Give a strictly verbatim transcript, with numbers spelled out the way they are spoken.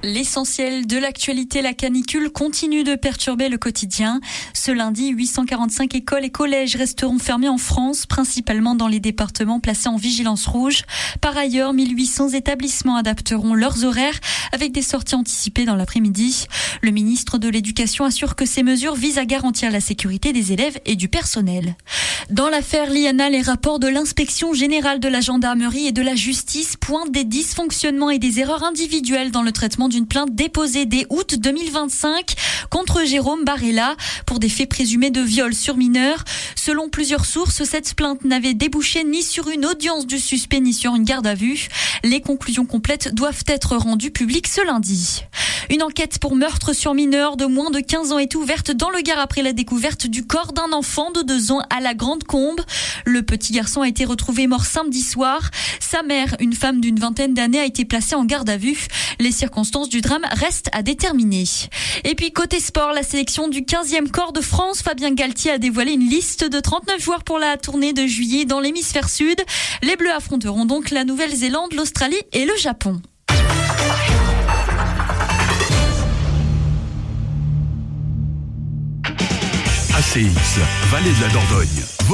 L'essentiel de l'actualité, la canicule continue de perturber le quotidien. Ce lundi, huit cent quarante-cinq écoles et collèges resteront fermés en France, principalement dans les départements placés en vigilance rouge. Par ailleurs, mille huit cents établissements adapteront leurs horaires avec des sorties anticipées dans l'après-midi. Le ministre de l'Éducation assure que ces mesures visent à garantir la sécurité des élèves et du personnel. Dans l'affaire Liana, les rapports de l'inspection générale de la gendarmerie et de la justice pointent des dysfonctionnements et des erreurs individuelles dans le traitement d'une plainte déposée dès août deux mille vingt-cinq contre Jérôme Barella pour des faits présumés de viol sur mineur. Selon plusieurs sources, cette plainte n'avait débouché ni sur une audience du suspect ni sur une garde à vue. Les conclusions complètes doivent être rendues publiques ce lundi. Une enquête pour meurtre sur mineur de moins de quinze ans est ouverte dans le Gard après la découverte du corps d'un enfant de deux ans à la Grande Combe. Le petit garçon a été retrouvé mort samedi soir. Sa mère, une femme d'une vingtaine d'années, a été placée en garde à vue. Les circonstances du drame restent à déterminer. Et puis côté sport, la sélection du quinzième corps de France, Fabien Galtier a dévoilé une liste de trente-neuf joueurs pour la tournée de juillet dans l'hémisphère sud. Les Bleus affronteront donc la Nouvelle-Zélande, l'Australie et le Japon. A C X, Vallée de la Dordogne.